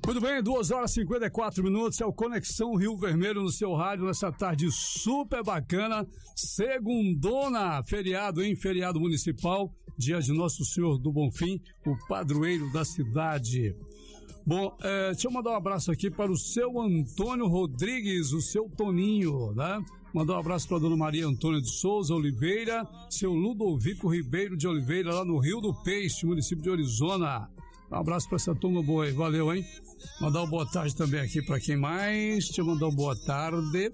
Muito bem, 2h54, é o Conexão Rio Vermelho no seu rádio, nessa tarde super bacana, segundona, feriado, hein? Feriado municipal, dia de Nosso Senhor do Bonfim, o padroeiro da cidade. Bom, deixa eu mandar um abraço aqui para o seu Antônio Rodrigues, o seu Toninho, né? Mandar um abraço para a dona Maria Antônia de Souza Oliveira, seu Ludovico Ribeiro de Oliveira, lá no Rio do Peixe, município de Orizona. Um abraço para essa turma boa aí, valeu, hein? Mandar uma boa tarde também aqui para quem mais. Deixa eu mandar uma boa tarde.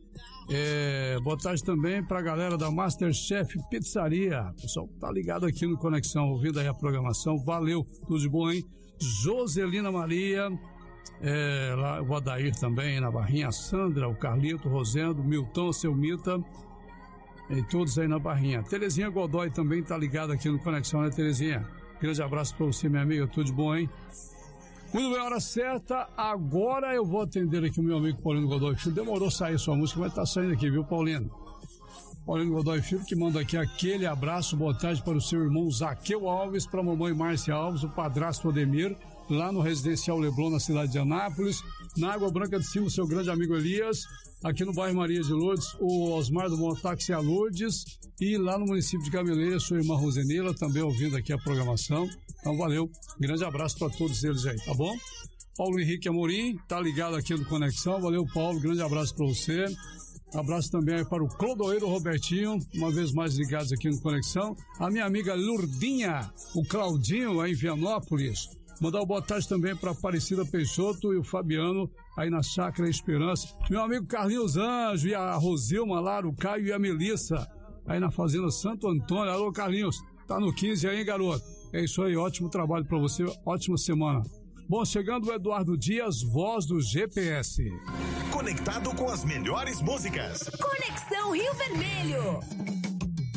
Boa tarde também para a galera da Masterchef Pizzaria. Pessoal, tá ligado aqui no Conexão, ouvindo aí a programação. Valeu, tudo de bom, hein? Joselina Maria, lá, o Adair também na Barrinha, a Sandra, o Carlito, o Rosendo, o Milton, o seu Mita, e todos aí na Barrinha. Terezinha Godoy também tá ligada aqui no Conexão, né, Terezinha? Grande abraço para você, minha amiga, tudo de bom, hein? Muito bem, hora certa, agora eu vou atender aqui o meu amigo Paulino Godoy Filho. Demorou sair sua música, mas tá saindo aqui, viu, Paulino? Paulino Godoy Filho, que manda aqui aquele abraço, boa tarde para o seu irmão Zaqueu Alves, para a mamãe Márcia Alves, o padrasto Ademir, lá no Residencial Leblon, na cidade de Anápolis, na Água Branca de Cima, o seu grande amigo Elias, aqui no bairro Maria de Lourdes, o Osmar do Montáxi a Lourdes, e lá no município de Gameleira, sua irmã Rosenila, também ouvindo aqui a programação. Então, valeu, grande abraço para todos eles aí, tá bom? Paulo Henrique Amorim, tá ligado aqui no Conexão, valeu, Paulo, grande abraço para você. Abraço também aí para o Clodoeiro Robertinho, uma vez mais ligados aqui no Conexão. A minha amiga Lourdinha, o Claudinho, aí em Vianópolis. Mandar uma boa tarde também para Aparecida Peixoto e o Fabiano, aí na Chácara Esperança. Meu amigo Carlinhos Anjo e a Rosilma lá, o Caio e a Melissa, aí na Fazenda Santo Antônio. Alô, Carlinhos, tá no 15 aí, hein, garoto? É isso aí, ótimo trabalho para você, ótima semana. Bom, chegando o Eduardo Dias, voz do GPS. Conectado com as melhores músicas. Conexão Rio Vermelho.